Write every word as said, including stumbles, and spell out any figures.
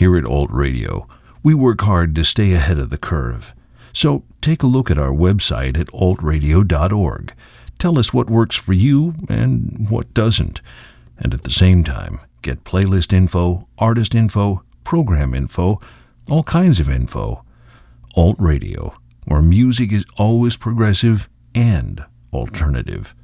Here at Alt Radio, we work hard to stay ahead of the curve. So take a look at our website at alt radio dot org. Tell us what works for you and what doesn't. And at the same time, get playlist info, artist info, program info, all kinds of info. Alt Radio, where music is always progressive and alternative.